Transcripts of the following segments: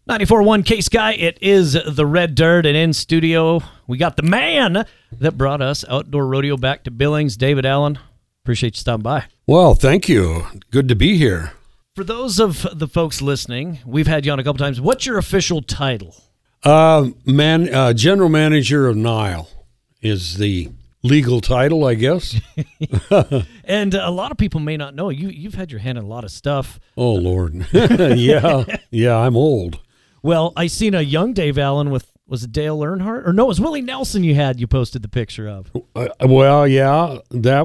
94.1 K-Sky, it is the Red Dirt, and in studio, we got the man that brought us Outdoor Rodeo back to Billings, David Allen. Appreciate you stopping by. Well, thank you. Good to be here. For those of the folks listening, we've had you on a couple times. What's your official title? General Manager of Nile is the legal title, I guess. And a lot of people may not know, you've had your hand in a lot of stuff. Oh, Lord. Yeah, I'm old. Well, I seen a young Dave Allen with, was it Dale Earnhardt? Or no, it was Willie Nelson you posted the picture of. Well, yeah,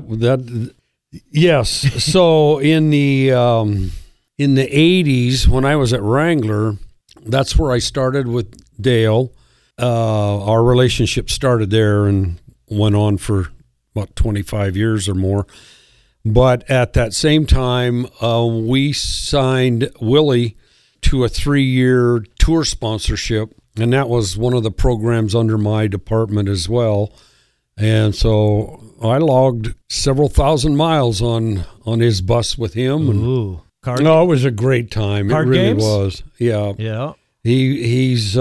yes. So in the 80s, when I was at Wrangler, that's where I started with Dale. Our relationship started there and went on for about 25 years or more. But at that same time, we signed Willie to a 3-year tour sponsorship, and that was one of the programs under my department as well. And so I logged several thousand miles on his bus with him. Ooh. No, it was a great time. Card it really games? was. Yeah. Yeah. He's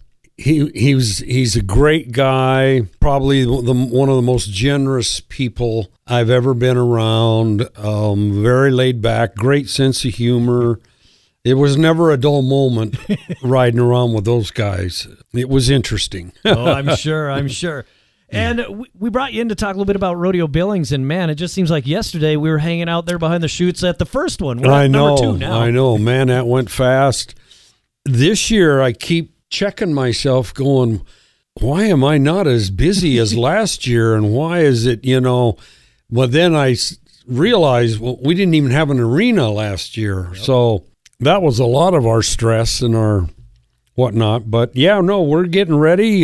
a great guy, probably one of the most generous people I've ever been around. Very laid back, great sense of humor. It was never a dull moment riding around with those guys. It was interesting. Oh, I'm sure. And we brought you in to talk a little bit about Rodeo Billings, and man, it just seems like yesterday we were hanging out there behind the chutes at the first one. We're at number 2 now. I know, man, that went fast. This year I keep checking myself going, why am I not as busy as last year, and why is it, well, then I realized, well, we didn't even have an arena last year. Yep. So that was a lot of our stress and our whatnot. But yeah, no, we're getting ready.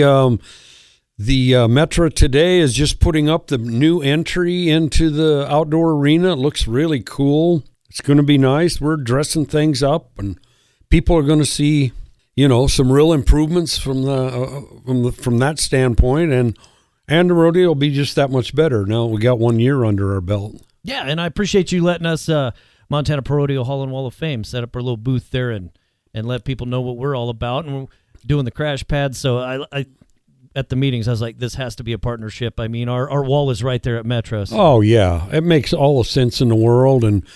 The Metro today is just putting up the new entry into the outdoor arena. It looks really cool. It's going to be nice. We're dressing things up, and people are going to see, some real improvements from that standpoint, and the rodeo will be just that much better. Now we got 1 year under our belt. Yeah, and I appreciate you letting us, Montana Pro Rodeo Hall and Wall of Fame, set up our little booth there and let people know what we're all about. And we're doing the crash pads, so I at the meetings, I was like, this has to be a partnership. I mean, our wall is right there at Metro. So. Oh, yeah. It makes all the sense in the world, and,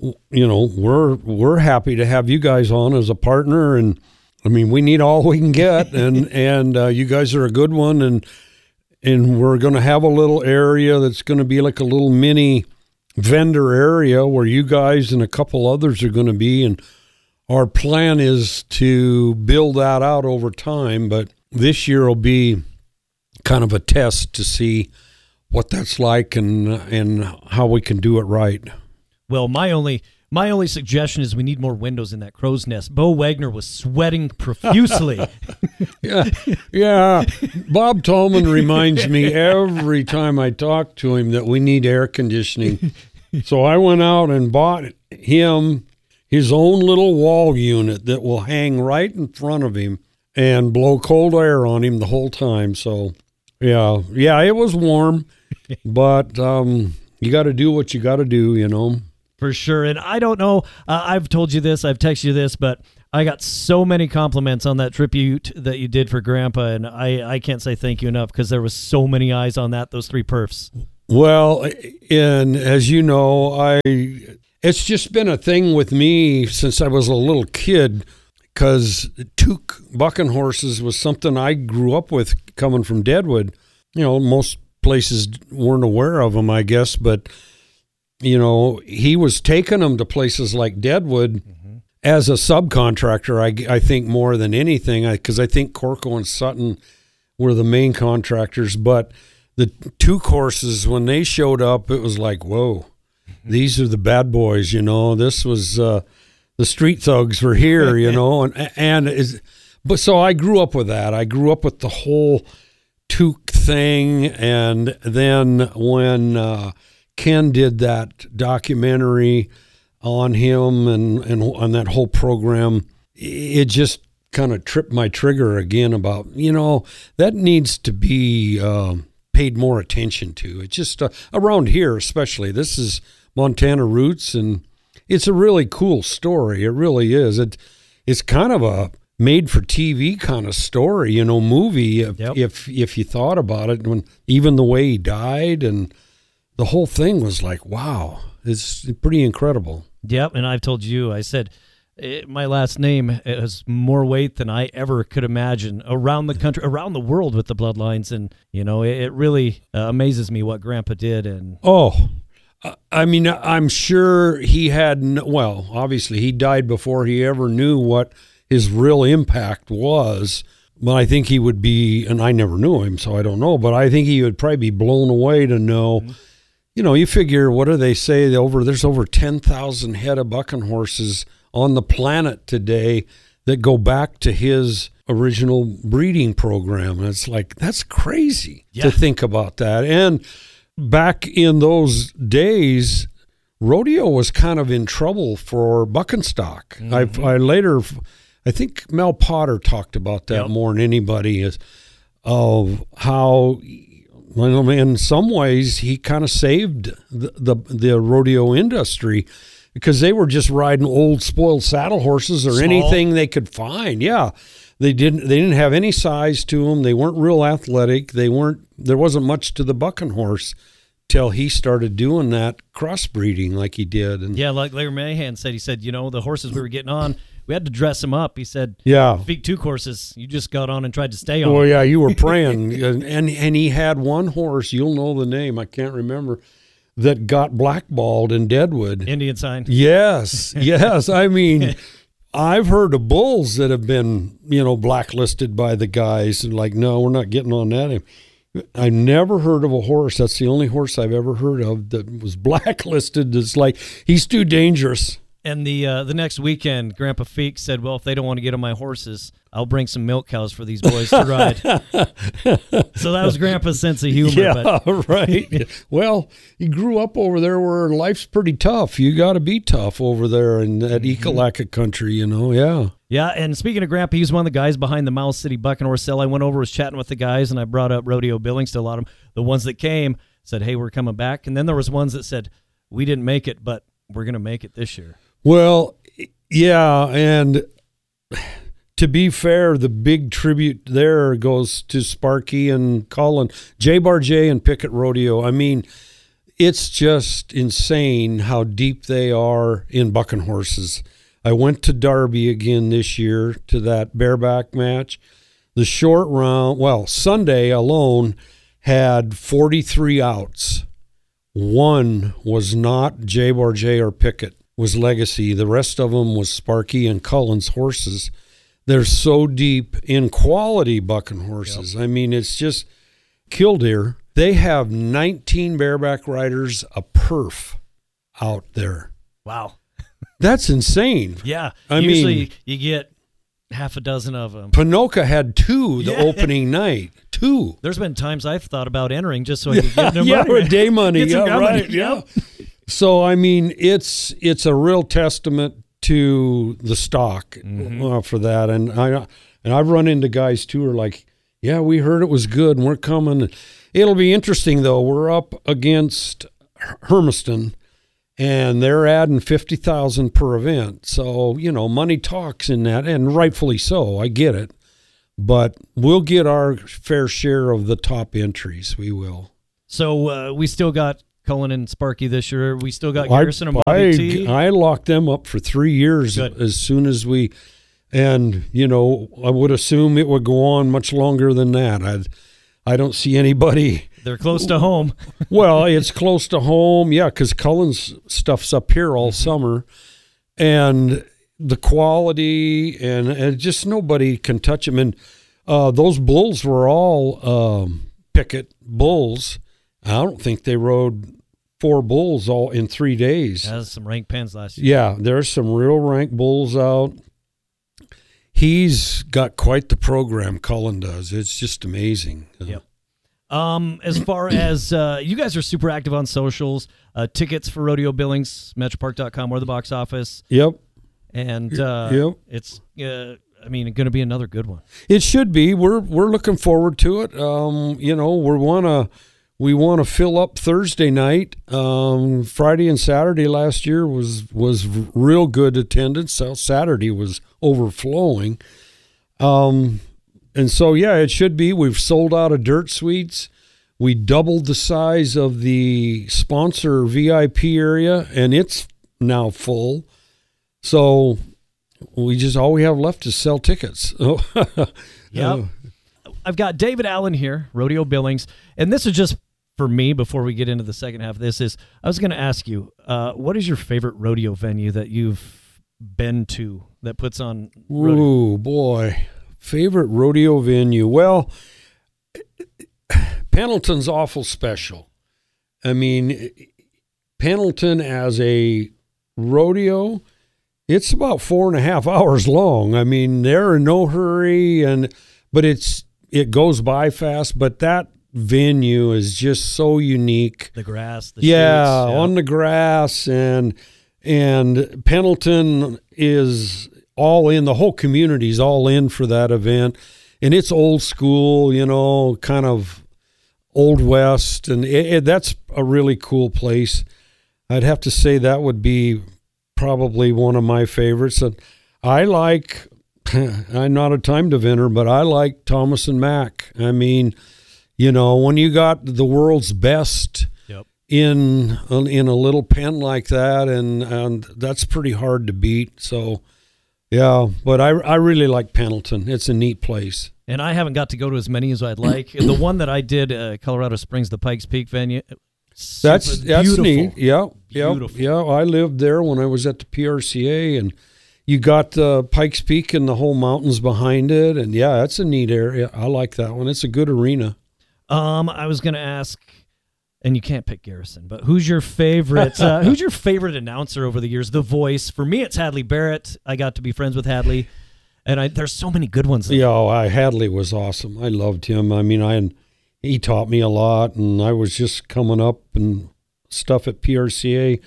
we're happy to have you guys on as a partner, and, I mean, we need all we can get, and you guys are a good one, and we're going to have a little area that's going to be like a little mini vendor area where you guys and a couple others are going to be, and our plan is to build that out over time, but this year will be kind of a test to see what that's like and how we can do it right. Well, my only suggestion is we need more windows in that crow's nest. Bo Wagner was sweating profusely. Yeah. Bob Tolman reminds me every time I talk to him that we need air conditioning. So I went out and bought him his own little wall unit that will hang right in front of him and blow cold air on him the whole time. So, yeah, it was warm, but you got to do what you got to do, For sure. And I don't know, I've told you this, I've texted you this, but I got so many compliments on that tribute that you did for Grandpa, and I can't say thank you enough because there was so many eyes on those 3 perfs. Well, and as you know, it's just been a thing with me since I was a little kid, because Tuke bucking horses was something I grew up with coming from Deadwood. Most places weren't aware of them, I guess, but, he was taking them to places like Deadwood as a subcontractor, I think, more than anything, because I think Corco and Sutton were the main contractors. But the Tuke horses, when they showed up, it was like, whoa, these are the bad boys, This was... the street thugs were here, but so I grew up with that. I grew up with the whole Tuke thing, and then when Ken did that documentary on him and on that whole program, it just kind of tripped my trigger again about, that needs to be paid more attention to. It's just around here, especially. This is Montana roots, and it's a really cool story. It really is. It's kind of made for TV kind of story, movie. If you thought about it, when even the way he died and the whole thing was like, wow, it's pretty incredible. Yep, and I've told you, I said, my last name has more weight than I ever could imagine around the country, around the world with the bloodlines. And, it really amazes me what Grandpa did. And I mean, I'm sure he had, obviously he died before he ever knew what his real impact was. But I think he would be, and I never knew him, so I don't know, but I think he would probably be blown away to know, you figure, what do they say? There's over 10,000 head of bucking horses on the planet today that go back to his original breeding program. And it's like, that's crazy to think about that. And back in those days, rodeo was kind of in trouble for bucking stock. I think Mel Potter talked about that more than anybody, of how, in some ways, he kind of saved the rodeo industry, because they were just riding old spoiled saddle horses or anything they could find. Yeah, they didn't have any size to them. They weren't real athletic. There wasn't much to the bucking horse till he started doing that crossbreeding like he did. And like Larry Mahan said, the horses we were getting on, we had to dress them up. He said, Feet 2 courses, you just got on and tried to stay on. Well, yeah, you were praying. and he had one horse, you'll know the name, I can't remember, that got blackballed in Deadwood. Indian sign. Yes. I mean, I've heard of bulls that have been, blacklisted by the guys, and like, no, we're not getting on that. I never heard of a horse. That's the only horse I've ever heard of that was blacklisted. It's like, he's too dangerous. And the next weekend, Grandpa Feek said, well, if they don't want to get on my horses, I'll bring some milk cows for these boys to ride. So that was Grandpa's sense of humor. Yeah, right. Well, he grew up over there where life's pretty tough. You got to be tough over there in that Ekalaka country, yeah. Yeah, and speaking of Grandpa, he's one of the guys behind the Mouse City Bucking Horse Sale. I went over, was chatting with the guys, and I brought up Rodeo Billings to a lot of them. The ones that came said, hey, we're coming back. And then there was ones that said, we didn't make it, but we're going to make it this year. Well, yeah, and to be fair, the big tribute there goes to Sparky and Colin, J Bar J and Pickett Rodeo. I mean, it's just insane how deep they are in bucking horses. I went to Derby again this year to that bareback match. The short round, Sunday alone had 43 outs. One was not J Bar J or Pickett, was Legacy. The rest of them was Sparky and Cullen's horses. They're so deep in quality bucking horses. Yep. I mean, it's just Killdeer. They have 19 bareback riders a perf out there. Wow. That's insane. Yeah. Usually you get half a dozen of them. Pinoca had 2 the opening night. 2. There's been times I've thought about entering just so I could get them money. With day money. Get some right. Money. Yeah. So, I mean, it's a real testament to the stock for that. And I've run into guys, too, who are like, yeah, we heard it was good, and we're coming. It'll be interesting, though. We're up against Hermiston, and they're adding 50,000 per event. So, money talks in that, and rightfully so. I get it. But we'll get our fair share of the top entries. We will. So we still got Cullen and Sparky this year. We still got Garrison and Bobby T. I locked them up for 3 years. Good. As soon as we, and I would assume it would go on much longer than that. I don't see anybody. They're close to home. Well, it's close to home, yeah, because Cullen's stuff's up here all summer, and the quality and just nobody can touch them. And those bulls were all Pickett bulls. I don't think they rode 4 bulls all in 3 days. Has some ranked pens last year. Yeah, there's some real ranked bulls out. He's got quite the program, Cullen does. It's just amazing. Yep. As far as you guys are super active on socials, tickets for Rodeo Billings, metropark.com or the box office. Yep. And it's going to be another good one. It should be. We're looking forward to it. We want to fill up Thursday night. Friday and Saturday last year was real good attendance. So Saturday was overflowing. And so, yeah, it should be. We've sold out of dirt suites. We doubled the size of the sponsor VIP area, and it's now full. So all we have left is sell tickets. Yep. I've got David Allen here, Rodeo Billings, and this is just for me before we get into the second half of this. I was going to ask you, what is your favorite rodeo venue that you've been to that puts on rodeo? Ooh, boy. Favorite rodeo venue? Well, Pendleton's awful special. I mean, Pendleton as a rodeo, it's about 4.5 hours long. I mean, they're in no hurry, but it goes by fast. But that venue is just so unique. The grass, the shoots, on the grass, and Pendleton is all in. The whole community's all in for that event, and it's old school, kind of Old West, and that's a really cool place. I'd have to say that would be probably one of my favorites. And I like, I'm not a timed eventer, but I like Thomas and Mack. I mean, when you got the world's best in a little pen like that, and that's pretty hard to beat. So, yeah, but I really like Pendleton. It's a neat place. And I haven't got to go to as many as I'd like. The one that I did, Colorado Springs, the Pikes Peak venue, that's beautiful. Neat. Yeah, Beautiful. yeah. I lived there when I was at the PRCA, and you got Pikes Peak and the whole mountains behind it, and yeah, that's a neat area. I like that one. It's a good arena. I was going to ask, and you can't pick Garrison, but who's your favorite? Who's your favorite announcer over the years? The Voice. For me, it's Hadley Barrett. I got to be friends with Hadley, and there's so many good ones. Yeah, Hadley was awesome. I loved him. I mean, he taught me a lot, and I was just coming up and stuff at PRCA.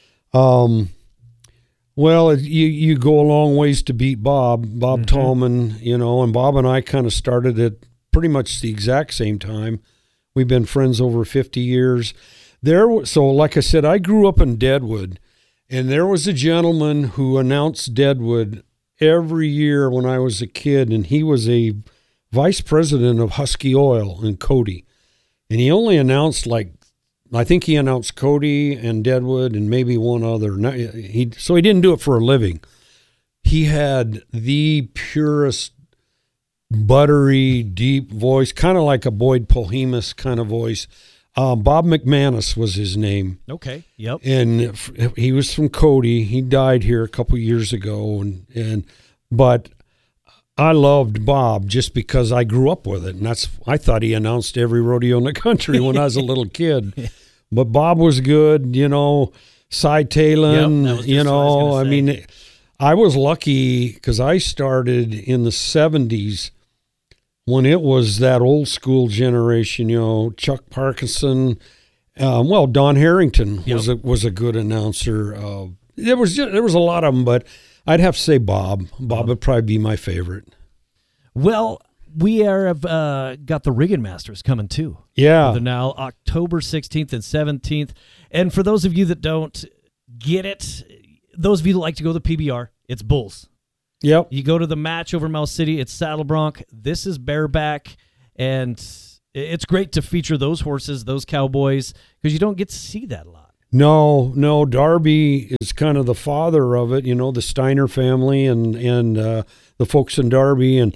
Well, you go a long ways to beat Bob Tallman, and Bob and I kind of started at pretty much the exact same time. We've been friends over 50 years. So like I said, I grew up in Deadwood, and there was a gentleman who announced Deadwood every year when I was a kid, and he was a vice president of Husky Oil in Cody. And he only announced I think he announced Cody and Deadwood and maybe one other. So he didn't do it for a living. He had the purest, buttery, deep voice, kind of like a Boyd Polhemus kind of voice. Bob McManus was his name. Okay, yep. And he was from Cody. He died here a couple years ago, but I loved Bob just because I grew up with it, and I thought he announced every rodeo in the country when I was a little kid. Yeah. But Bob was good, Cy Talon, I mean, I was lucky because I started in the 70s when it was that old school generation, Chuck Parkinson, Don Harrington was a good announcer. There was a lot of them, but I'd have to say Bob. Bob would probably be my favorite. Well, we have got the Riggin Masters coming too. Yeah. They're now October 16th and 17th. And for those of you that don't get it, those of you that like to go to the PBR, it's bulls. Yep. You go to the match over Mouse City, it's saddle bronc. This is bareback, and it's great to feature those horses, those cowboys, because you don't get to see that a lot. No, Darby is kind of the father of it, the Steiner family and the folks in Darby, and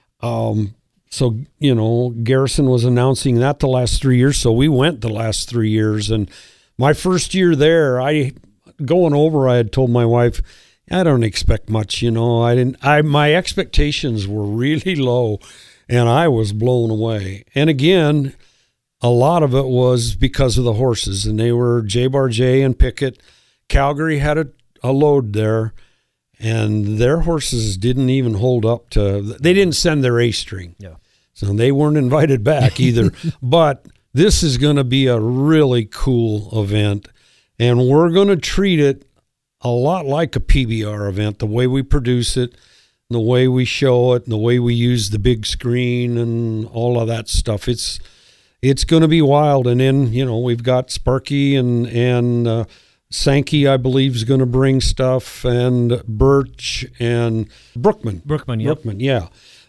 so Garrison was announcing that the last 3 years, so we went the last 3 years, and my first year there, I had told my wife, I don't expect much, my expectations were really low, and I was blown away. And again, a lot of it was because of the horses, and they were J-Bar J and Pickett. Calgary had a load there, and their horses didn't even hold up they didn't send their A-string. Yeah. So they weren't invited back either. But this is going to be a really cool event, and we're going to treat it a lot like a PBR event, the way we produce it, the way we show it, and the way we use the big screen and all of that stuff. It's going to be wild. And then, we've got Sparky and Sankey, I believe, is going to bring stuff, and Birch and Brookman. Brookman, yep. Brookman, yeah.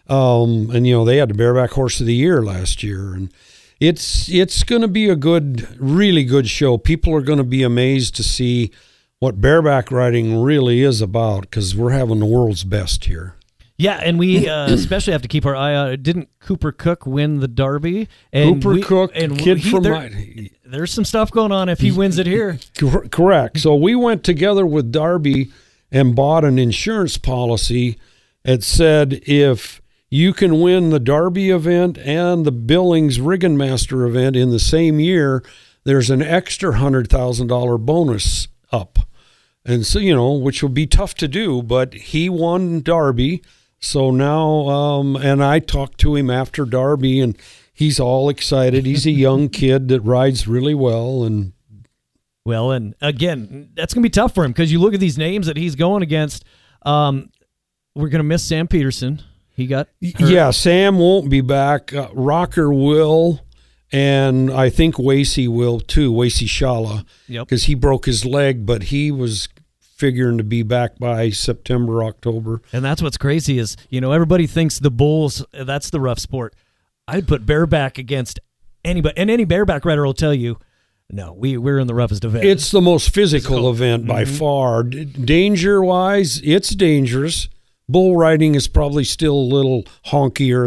And they had the Bareback Horse of the Year last year, and it's going to be a really good show. People are going to be amazed to see what bareback riding really is about, because we're having the world's best here. Yeah, and we especially have to keep our eye on it. Didn't Cooper Cook win the Derby? And there's some stuff going on if he wins it here. Correct. So we went together with Derby and bought an insurance policy that said if you can win the Derby event and the Billings Riggin Master event in the same year, there's an extra $100,000 bonus up. And so, which will be tough to do, but he won Derby. So now, and I talked to him after Derby, and he's all excited. He's a young kid that rides really well. And again, that's going to be tough for him, because you look at these names that he's going against. We're going to miss Sam Peterson. He got hurt. Yeah, Sam won't be back. Rocker will, and I think Wasey will too, Wasey Shala, because he broke his leg, but he was figuring to be back by September, October. And that's what's crazy is, everybody thinks the bulls, that's the rough sport. I'd put bareback against anybody, and any bareback rider will tell you, no, we're in the roughest event. It's the most physical event by far. Danger-wise, it's dangerous. Bull riding is probably still a little honkier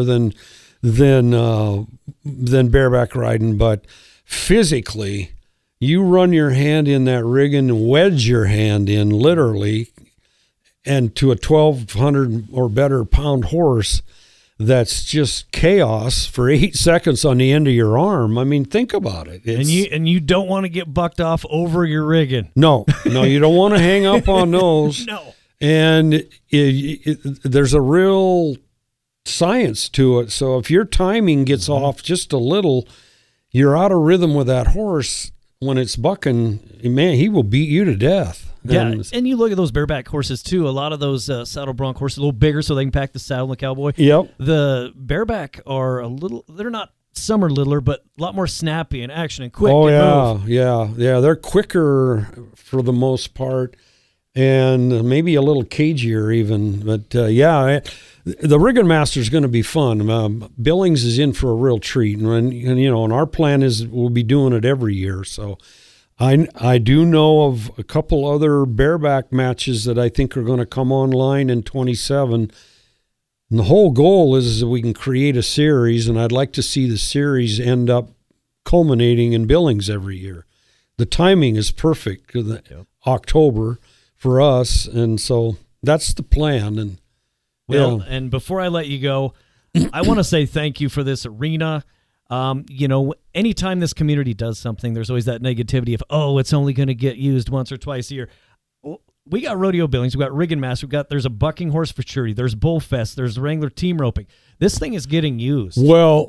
than bareback riding, but physically, you run your hand in that rigging and wedge your hand in literally, and to a 1,200 or better pound horse, that's just chaos for 8 seconds on the end of your arm. I mean, think about it. And you don't want to get bucked off over your rigging. No, you don't want to hang up on those. No. And there's a real science to it. So if your timing gets off just a little, you're out of rhythm with that horse. When it's bucking, man, he will beat you to death. Yeah, and you look at those bareback horses, too. A lot of those saddle bronc horses, a little bigger so they can pack the saddle in the cowboy. Yep. The bareback are they're not, some are littler, but a lot more snappy and action and quick. Oh, and move. Yeah. They're quicker for the most part, and maybe a little cagier even. But, the Riggin Master is going to be fun. Billings is in for a real treat, and our plan is we'll be doing it every year. So I do know of a couple other bareback matches that I think are going to come online in 27. And the whole goal is that we can create a series, and I'd like to see the series end up culminating in Billings every year. The timing is perfect, October for us, and so that's the plan. And before I let you go, I want to say thank you for this arena. Anytime this community does something, there's always that negativity of, it's only going to get used once or twice a year. We got Rodeo Billings, we got Riggin Master, there's a bucking horse futurity, there's Bull Fest, there's Wrangler team roping. This thing is getting used. Well,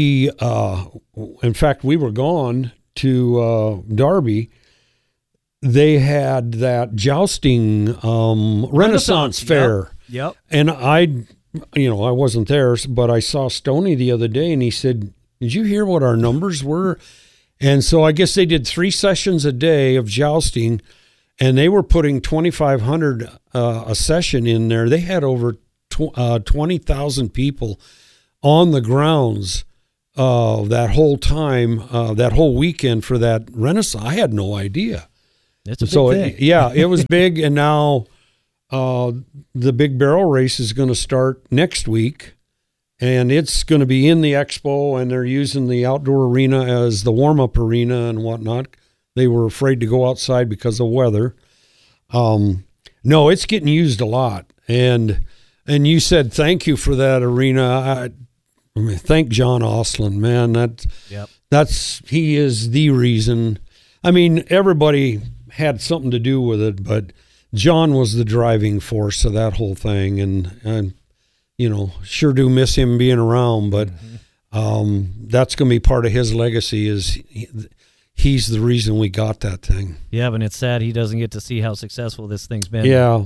in fact, we were gone to Derby. They had that jousting Renaissance fair. Yep. And I wasn't there, but I saw Stoney the other day, and he said, "Did you hear what our numbers were?" And so I guess they did 3 sessions a day of jousting, and they were putting 2,500 a session in there. They had over 20,000 people on the grounds that whole time, that whole weekend for that Renaissance. I had no idea. It's a big thing. It was big, and now the big barrel race is going to start next week, and it's going to be in the expo, and they're using the outdoor arena as the warm-up arena and whatnot. They were afraid to go outside because of weather. No, it's getting used a lot, and you said thank you for that arena. I mean, thank John Oslin, man. He is the reason. I mean, everybody had something to do with it, but John was the driving force of that whole thing, and sure do miss him being around, but that's going to be part of his legacy. Is he's the reason we got that thing. Yeah, but it's sad he doesn't get to see how successful this thing's been. Yeah,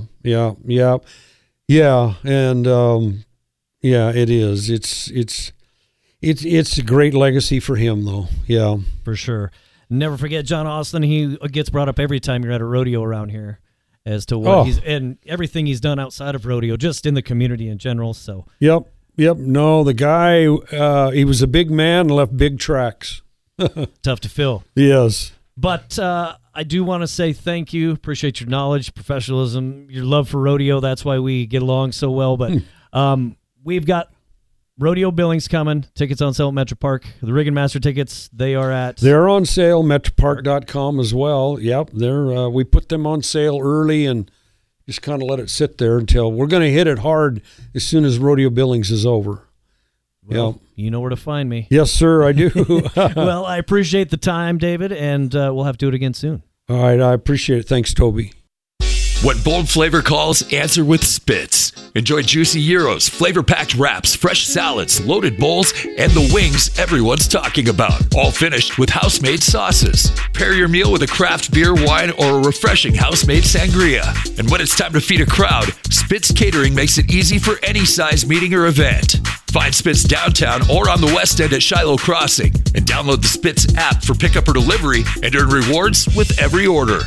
and it is. It's a great legacy for him, though. Yeah, for sure. Never forget John Oslin. He gets brought up every time you're at a rodeo around here, as to what he's and everything he's done outside of rodeo, just in the community in general. So yep. No, the guy, he was a big man and left big tracks. Tough to fill. Yes. But I do want to say thank you. Appreciate your knowledge, professionalism, your love for rodeo. That's why we get along so well. But we've got Rodeo Billings coming. Tickets on sale at Metro Park. The Riggin Master tickets, they're on sale, metropark.com as well. Yep, we put them on sale early and just kind of let it sit there until we're going to hit it hard as soon as Rodeo Billings is over. Well, you know where to find me. Yes, sir, I do. Well, I appreciate the time, David, and we'll have to do it again soon. All right, I appreciate it. Thanks, Toby. When bold flavor calls, answer with Spitz. Enjoy juicy gyros, flavor-packed wraps, fresh salads, loaded bowls, and the wings everyone's talking about. All finished with house-made sauces. Pair your meal with a craft beer, wine, or a refreshing house-made sangria. And when it's time to feed a crowd, Spitz Catering makes it easy for any size meeting or event. Find Spitz downtown or on the West End at Shiloh Crossing. And download the Spitz app for pickup or delivery and earn rewards with every order.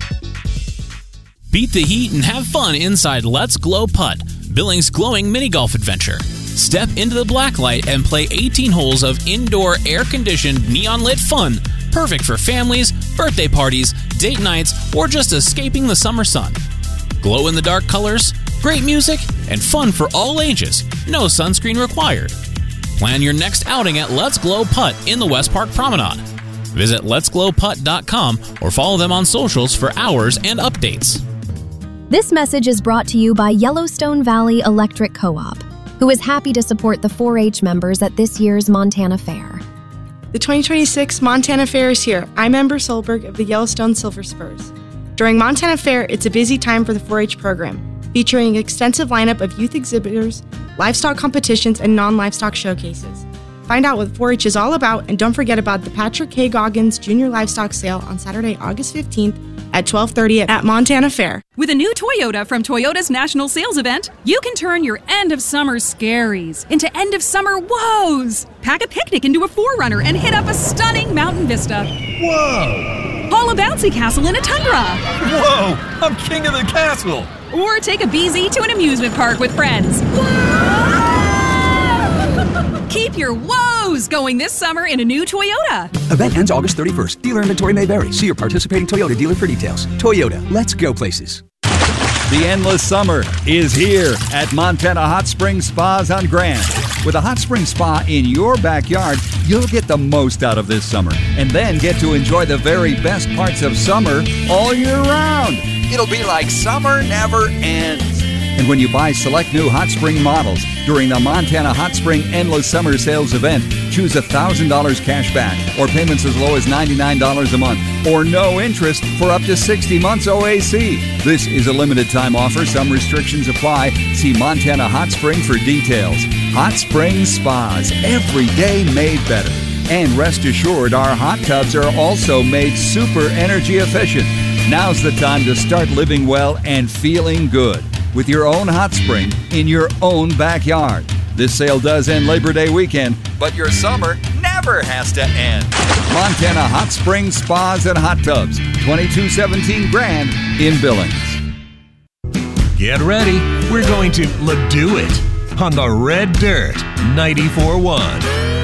Beat the heat and have fun inside Let's Glow Putt, Billings' glowing mini golf adventure. Step into the black light and play 18 holes of indoor air-conditioned neon-lit fun, perfect for families, birthday parties, date nights, or just escaping the summer sun. Glow-in-the-dark colors, great music, and fun for all ages. No sunscreen required. Plan your next outing at Let's Glow Putt in the West Park Promenade. Visit letsglowputt.com or follow them on socials for hours and updates. This message is brought to you by Yellowstone Valley Electric Co-op, who is happy to support the 4-H members at this year's Montana Fair. The 2026 Montana Fair is here. I'm Ember Solberg of the Yellowstone Silver Spurs. During Montana Fair, it's a busy time for the 4-H program, featuring an extensive lineup of youth exhibitors, livestock competitions, and non-livestock showcases. Find out what 4-H is all about, and don't forget about the Patrick K. Goggins Junior Livestock Sale on Saturday, August 15th at 12:30 at Montana Fair. With a new Toyota from Toyota's National Sales Event, you can turn your end-of-summer scaries into end-of-summer woes. Pack a picnic into a 4Runner and hit up a stunning mountain vista. Whoa! Haul a bouncy castle in a Tundra. Whoa! I'm king of the castle! Or take a BZ to an amusement park with friends. Keep your woes going this summer in a new Toyota. Event ends August 31st. Dealer inventory may vary. See your participating Toyota dealer for details. Toyota, let's go places. The endless summer is here at Montana Hot Springs Spas on Grand. With a hot spring spa in your backyard, you'll get the most out of this summer and then get to enjoy the very best parts of summer all year round. It'll be like summer never ends. And when you buy select new hot spring models during the Montana Hot Spring Endless Summer Sales Event, choose $1,000 cash back or payments as low as $99 a month or no interest for up to 60 months OAC. This is a limited time offer. Some restrictions apply. See Montana Hot Spring for details. Hot Springs Spas, every day made better. And rest assured, our hot tubs are also made super energy efficient. Now's the time to start living well and feeling good with your own hot spring in your own backyard. This sale does end Labor Day weekend, but your summer never has to end. Montana Hot Springs Spas and Hot Tubs, 2217 Grand in Billings. Get ready. We're going to do it on the Red Dirt 94.1.